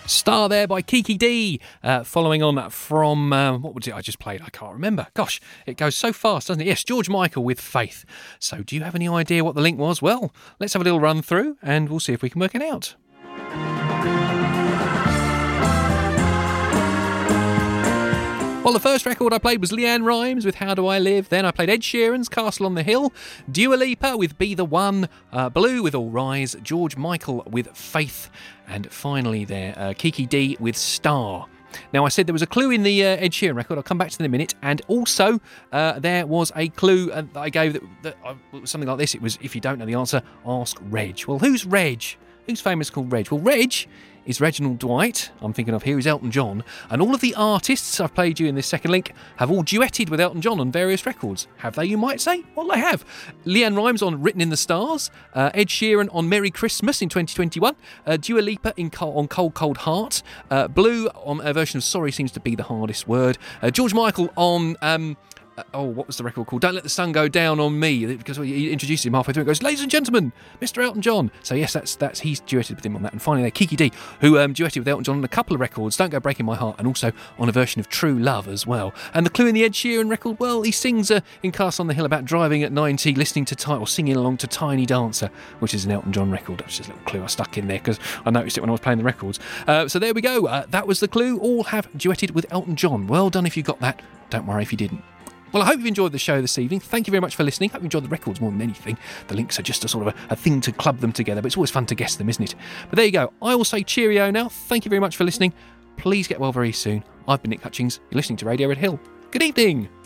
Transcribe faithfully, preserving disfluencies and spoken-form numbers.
Star there by Kiki D, uh, following on from, uh, what was it I just played? I can't remember. Gosh, it goes so fast, doesn't it? Yes, George Michael with Faith. So do you have any idea what the link was? Well, let's have a little run through and we'll see if we can work it out. Well, the first record I played was Leanne Rimes with How Do I Live. Then I played Ed Sheeran's Castle on the Hill, Dua Lipa with Be the One, uh, Blue with All Rise, George Michael with Faith, and finally there, uh, Kiki D with Star. Now, I said there was a clue in the uh, Ed Sheeran record. I'll come back to that in a minute. And also, uh, there was a clue uh, that I gave that, that uh, was something like this. It was, if you don't know the answer, ask Reg. Well, who's Reg? Who's famous called Reg? Well, Reg is Reginald Dwight. I'm thinking of here is Elton John. And all of the artists I've played you in this second link have all duetted with Elton John on various records. Have they, you might say? Well, they have. Leanne Rimes on Written in the Stars, uh, Ed Sheeran on Merry Christmas in twenty twenty-one, uh, Dua Lipa in Col- on Cold Cold Heart, uh, Blue on a version of Sorry Seems to Be the Hardest Word, uh, George Michael on... Um, Uh, oh, what was the record called? Don't Let the Sun Go Down on Me, because he introduced him halfway through and goes, ladies and gentlemen, Mister Elton John. So yes, that's that's he's duetted with him on that. And finally there, Kiki D, who um, duetted with Elton John on a couple of records, Don't Go Breaking My Heart, and also on a version of True Love as well. And the clue in the Ed Sheeran record, well, he sings uh, in Castle on the Hill about driving at ninety, listening to Ty- or singing along to Tiny Dancer, which is an Elton John record. That's just a little clue I stuck in there because I noticed it when I was playing the records. Uh, so there we go. Uh, that was the clue. All have duetted with Elton John. Well done if you got that. Don't worry if you didn't. Well, I hope you've enjoyed the show this evening. Thank you very much for listening. Hope you enjoyed the records more than anything. The links are just a sort of a, a thing to club them together, but it's always fun to guess them, isn't it? But there you go. I will say cheerio now. Thank you very much for listening. Please get well very soon. I've been Nick Hutchings. You're listening to Radio Red Hill. Good evening.